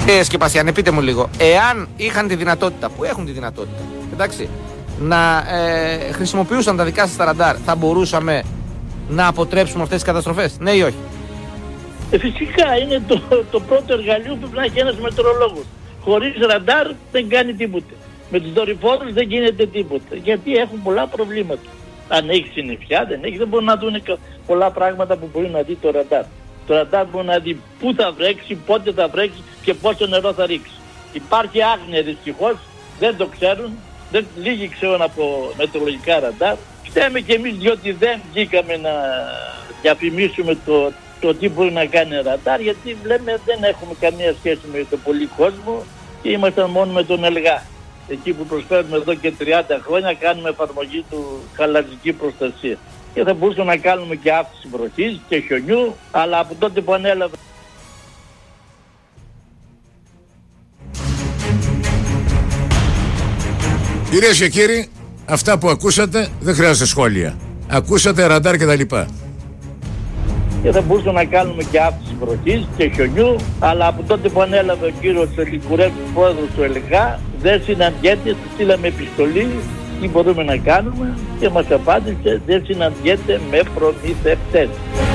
Σκεπασιάνε, πείτε μου λίγο, εάν είχαν τη δυνατότητα, που έχουν τη δυνατότητα, εντάξει, να χρησιμοποιούσαν τα δικά σας τα ραντάρ, θα μπορούσαμε να αποτρέψουμε αυτές τις καταστροφές, ναι ή όχι? Φυσικά είναι το πρώτο εργαλείο που πρέπει να έχει ένας μετεωρολόγος. Χωρίς ραντάρ δεν κάνει τίποτε. Με τους δορυφόρους δεν γίνεται τίποτα. Γιατί έχουν πολλά προβλήματα. Αν έχει συννεφιά, δεν μπορούν να δουν πολλά πράγματα που μπορεί να δει το ραντάρ. Το ραντάρ μπορεί να δει πού θα βρέξει, πότε θα βρέξει και πόσο νερό θα ρίξει. Υπάρχει άγνοια δυστυχώς, δεν το ξέρουν. Λίγοι ξέρουν από μετεωρολογικά ραντάρ. Φταίμε κι εμείς διότι δεν βγήκαμε να διαφημίσουμε το τι μπορεί να κάνει ραντάρ, γιατί λέμε δεν έχουμε καμία σχέση με τον πολύ κόσμο και ήμασταν μόνο με τον ΕΛΓΑ. Εκεί που προσφέρουμε εδώ και 30 χρόνια κάνουμε εφαρμογή του χαλαζική προστασία. Και θα μπορούσαμε να κάνουμε και αύξηση βροχής και χιονιού, αλλά από τότε που ανέλαβε. Κυρίες και κύριοι, αυτά που ακούσατε δεν χρειάζεται σχόλια. Ακούσατε ραντάρ και τα λοιπά. Και θα μπορούσαμε να κάνουμε και αύξηση βροχής και χιονιού, αλλά από τότε που ανέλαβε ο κύριος Λικουρέτης, πρόεδρος του ΕΛΓΑ, δεν συναντιέται, του στείλαμε επιστολή, τι μπορούμε να κάνουμε και μας απάντησε, δεν συναντιέται με προμηθευτές.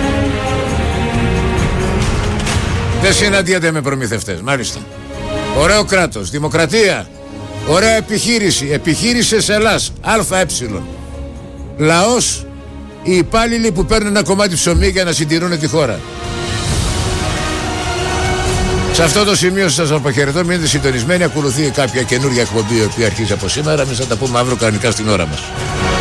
Δεν συναντιέται με προμηθευτές, μάλιστα. Ωραίο κράτος, δημοκρατία, ωραία επιχείρηση, επιχείρηση σε Ελλάς, ΑΕ. Λαός, οι υπάλληλοι που παίρνουν ένα κομμάτι ψωμί για να συντηρούν τη χώρα. Σε αυτό το σημείο σας αποχαιρετώ, μείνετε συντονισμένοι, ακολουθεί κάποια καινούργια εκπομπή η οποία αρχίζει από σήμερα, εμείς θα τα πούμε αύριο κανονικά στην ώρα μας.